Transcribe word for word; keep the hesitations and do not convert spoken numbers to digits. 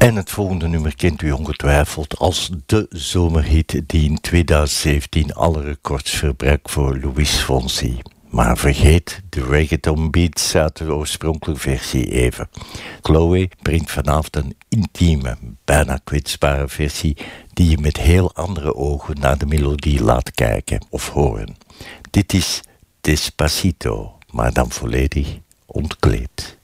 En het volgende nummer kent u ongetwijfeld als de zomerhit die in twintig zeventien alle records verbrak voor Luis Fonsi. Maar vergeet de reggaeton beats uit de oorspronkelijke versie even. Chloe brengt vanavond een intieme, bijna kwetsbare versie die je met heel andere ogen naar de melodie laat kijken of horen. Dit is Despacito, maar dan volledig ontkleed.